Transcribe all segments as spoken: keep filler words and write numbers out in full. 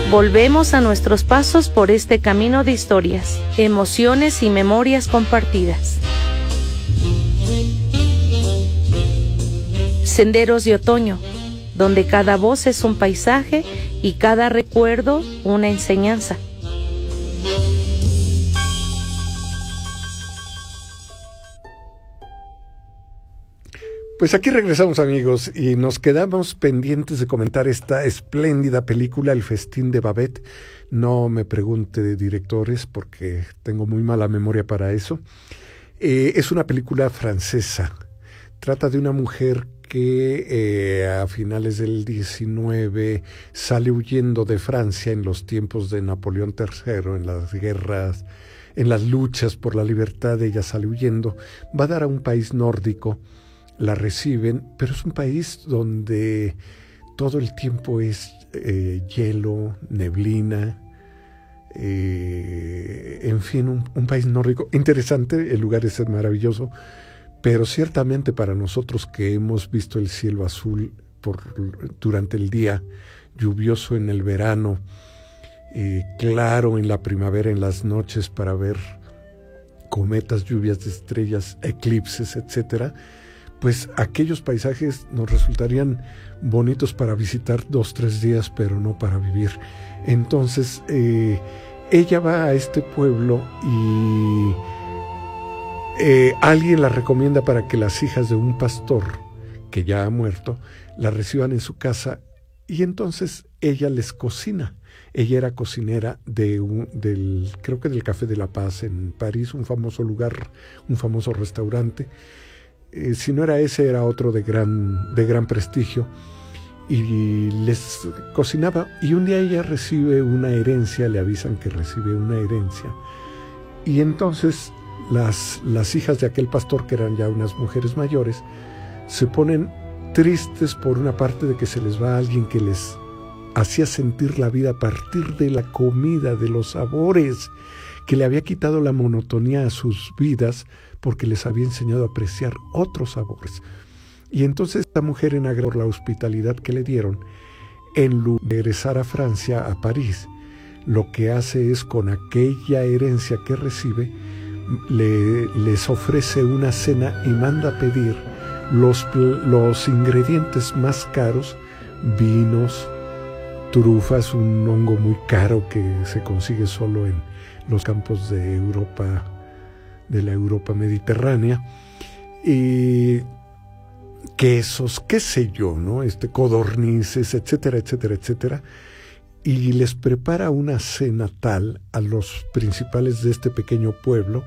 Volvemos a nuestros pasos por este camino de historias, emociones y memorias compartidas. Senderos de otoño, donde cada voz es un paisaje y cada recuerdo una enseñanza. Pues aquí regresamos, amigos, y nos quedamos pendientes de comentar esta espléndida película, El festín de Babette. No me pregunte de directores porque tengo muy mala memoria para eso. Eh, es una película francesa. Trata de una mujer que eh, a finales del diecinueve sale huyendo de Francia en los tiempos de Napoleón tercero, en las guerras, en las luchas por la libertad. Ella sale huyendo, va a dar a un país nórdico. La reciben, pero es un país donde todo el tiempo es eh, hielo, neblina, eh, en fin, un, un país nórdico interesante. El lugar es maravilloso, pero ciertamente para nosotros que hemos visto el cielo azul por, durante el día, lluvioso en el verano, eh, claro en la primavera, en las noches para ver cometas, lluvias de estrellas, eclipses, etcétera, pues aquellos paisajes nos resultarían bonitos para visitar dos, tres días, pero no para vivir. Entonces, eh, ella va a este pueblo y eh, alguien la recomienda para que las hijas de un pastor, que ya ha muerto, la reciban en su casa, y entonces ella les cocina. Ella era cocinera de un, del, creo que del Café de la Paz en París, un famoso lugar, un famoso restaurante. Eh, si no era ese, era otro de gran, de gran prestigio, y les cocinaba. Y un día ella recibe una herencia, le avisan que recibe una herencia, y entonces las, las hijas de aquel pastor, que eran ya unas mujeres mayores, se ponen tristes por una parte de que se les va alguien que les hacía sentir la vida a partir de la comida, de los sabores, que le había quitado la monotonía a sus vidas, porque les había enseñado a apreciar otros sabores. Y entonces esta mujer, en agradecimiento por la hospitalidad que le dieron, en lugar de regresar a Francia, a París, lo que hace es, con aquella herencia que recibe, le, les ofrece una cena y manda a pedir los, los ingredientes más caros, vinos, trufas, un hongo muy caro que se consigue solo en los campos de Europa, de la Europa mediterránea, y quesos, qué sé yo, ¿no? Este, codornices, etcétera, etcétera, etcétera, y les prepara una cena tal a los principales de este pequeño pueblo,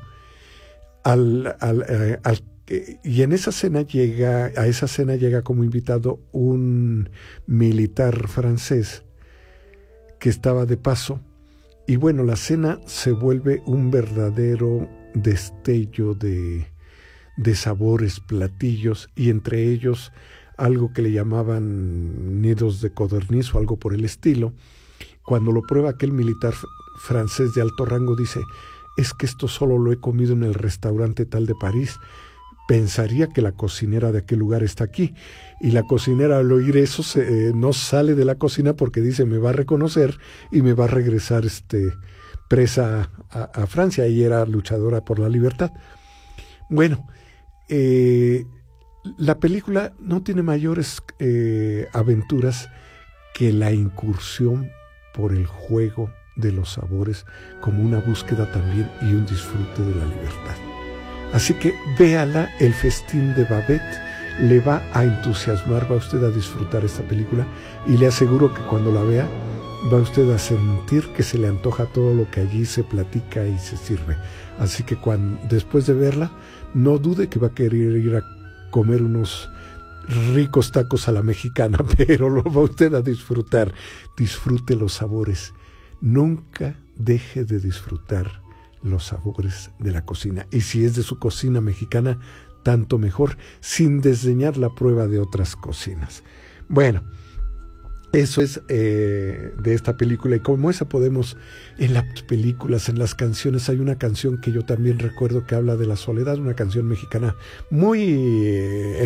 al, al, eh, al, y en esa cena llega, a esa cena llega como invitado un militar francés que estaba de paso, y bueno, la cena se vuelve un verdadero destello de, de sabores, platillos, y entre ellos algo que le llamaban nidos de codorniz o algo por el estilo. Cuando lo prueba aquel militar francés de alto rango, dice: es que esto solo lo he comido en el restaurante tal de París, pensaría que la cocinera de aquel lugar está aquí. Y la cocinera, al oír eso, se, eh, no sale de la cocina porque dice: me va a reconocer y me va a regresar este presa a, a Francia. Ella era luchadora por la libertad. Bueno, eh, la película no tiene mayores eh, aventuras que la incursión por el juego de los sabores, como una búsqueda también y un disfrute de la libertad. Así que véala, El festín de Babette, le va a entusiasmar, va usted a disfrutar esta película, y le aseguro que cuando la vea va usted a sentir que se le antoja todo lo que allí se platica y se sirve. Así que cuando, después de verla, no dude que va a querer ir a comer unos ricos tacos a la mexicana, pero lo va usted a disfrutar. Disfrute los sabores. Nunca deje de disfrutar los sabores de la cocina. Y si es de su cocina mexicana, tanto mejor, sin desdeñar la prueba de otras cocinas. Bueno, eso es eh, de esta película. Y como esa podemos, en las películas, en las canciones, hay una canción que yo también recuerdo que habla de la soledad, una canción mexicana muy... Eh,